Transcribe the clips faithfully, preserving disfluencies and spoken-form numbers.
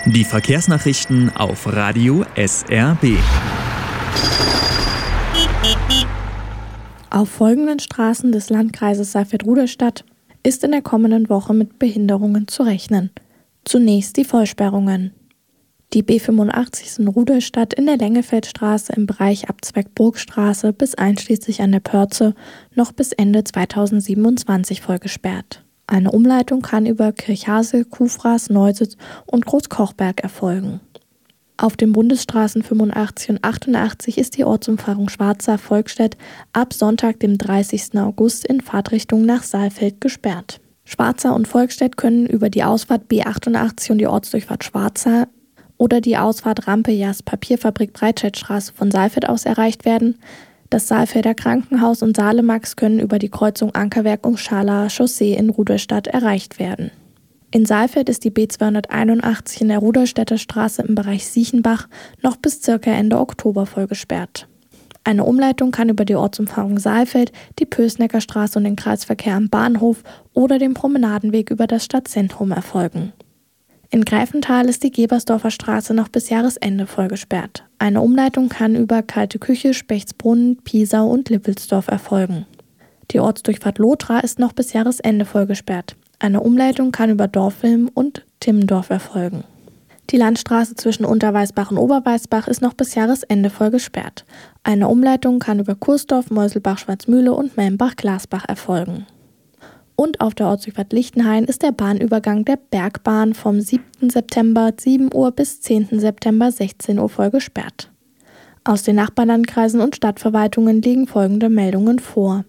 Die Verkehrsnachrichten auf Radio S R B. Auf folgenden Straßen des Landkreises Saalfeld-Rudolstadt ist in der kommenden Woche mit Behinderungen zu rechnen. Zunächst die Vollsperrungen. Die B fünfundachtzig ist in Rudolstadt in der Lengefeldstraße im Bereich ab Zweckburgstraße bis einschließlich an der Pörze noch bis Ende zweitausendsiebenundzwanzig vollgesperrt. Eine Umleitung kann über Kirchhasel, Kufras, Neusitz und Großkochberg erfolgen. Auf den Bundesstraßen fünfundachtzig und achtundachtzig ist die Ortsumfahrung Schwarza-Volkstedt ab Sonntag, dem dreißigsten August, in Fahrtrichtung nach Saalfeld gesperrt. Schwarza und Volkstedt können über die Ausfahrt B achtundachtzig und die Ortsdurchfahrt Schwarza oder die Ausfahrt Rampe Jas Papierfabrik Breitscheidstraße von Saalfeld aus erreicht werden. Das Saalfelder Krankenhaus und Salemax können über die Kreuzung Ankerwerk und Schalaer Chaussee in Rudolstadt erreicht werden. In Saalfeld ist die B zweihunderteinundachtzig in der Rudolstädter Straße im Bereich Siechenbach noch bis circa Ende Oktober vollgesperrt. Eine Umleitung kann über die Ortsumfahrung Saalfeld, die Pößnecker Straße und den Kreisverkehr am Bahnhof oder den Promenadenweg über das Stadtzentrum erfolgen. In Greifenthal ist die Gebersdorfer Straße noch bis Jahresende vollgesperrt. Eine Umleitung kann über Kalte Küche, Spechtsbrunnen, Piesau und Lippelsdorf erfolgen. Die Ortsdurchfahrt Lothra ist noch bis Jahresende vollgesperrt. Eine Umleitung kann über Dorfilm und Timmendorf erfolgen. Die Landstraße zwischen Unterweißbach und Oberweißbach ist noch bis Jahresende voll gesperrt. Eine Umleitung kann über Kursdorf, Meuselbach-Schwarzmühle und Melmbach-Glasbach erfolgen. Und auf der Ortsdurchfahrt Lichtenhain ist der Bahnübergang der Bergbahn vom siebten September sieben Uhr bis zehnten September sechzehn Uhr voll gesperrt. Aus den Nachbarlandkreisen und Stadtverwaltungen liegen folgende Meldungen vor.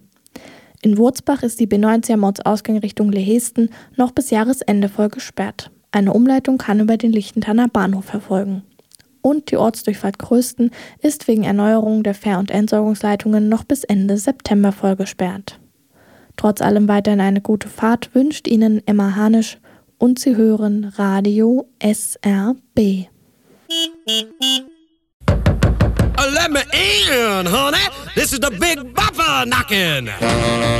In Wurzbach ist die B neunzig am Ortsausgang Richtung Lehesten noch bis Jahresende voll gesperrt. Eine Umleitung kann über den Lichtenthaner Bahnhof erfolgen. Und die Ortsdurchfahrt Grösten ist wegen Erneuerung der Fähr- und Entsorgungsleitungen noch bis Ende September voll gesperrt. Trotz allem weiterhin eine gute Fahrt wünscht Ihnen Emma Hanisch und Sie hören Radio S R B. Let me in, honey. This is the Big Bopper knocking.